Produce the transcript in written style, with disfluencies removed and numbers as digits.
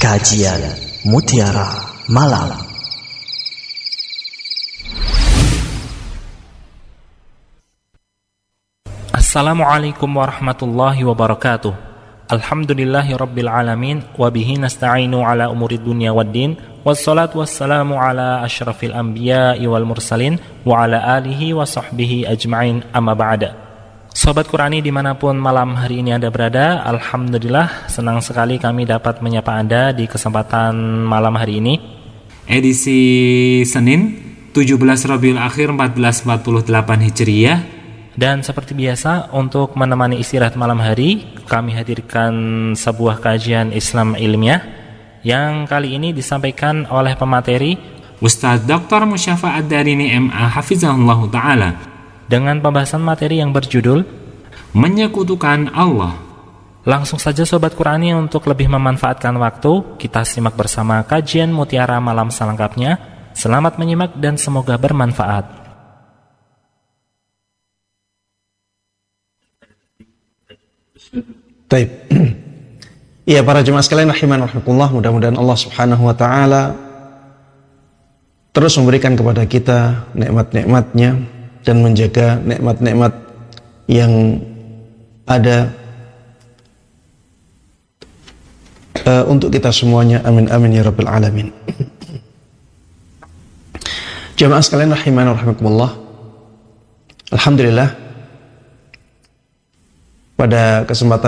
Kajian Mutiara Malam. Assalamualaikum warahmatullahi wabarakatuh. Alhamdulillahi rabbil alamin, wabihi nasta'inu ala umuri dunya waddin, wassalatu wassalamu ala ashrafil anbiya'i wal mursalin, wa ala alihi wa sahbihi ajma'in, amma ba'da. Sobat Qurani dimanapun malam hari ini Anda berada, alhamdulillah senang sekali kami dapat menyapa Anda di kesempatan malam hari ini. Edisi Senin 17 Rabiul Akhir 1448 Hijriyah. Dan seperti biasa, untuk menemani istirahat malam hari, kami hadirkan sebuah kajian Islam ilmiah yang kali ini disampaikan oleh pemateri Ustaz Dr. Musyafa Ad-Darini MA Hafizahullah Ta'ala, dengan pembahasan materi yang berjudul Menyekutukan Allah. Langsung saja Sobat Qurani, untuk lebih memanfaatkan waktu, kita simak bersama kajian Mutiara Malam selengkapnya. Selamat menyimak dan semoga bermanfaat. Baik. Ya, para jemaah sekalian rahiman rahimakumullah, mudah-mudahan Allah Subhanahu wa taala terus memberikan kepada kita nikmat-nikmatnya dan menjaga nikmat-nikmat yang ada untuk kita semuanya. Amin amin ya rabbil alamin. Jemaah sekalian rahiman rahimakumullah, alhamdulillah pada kesempatan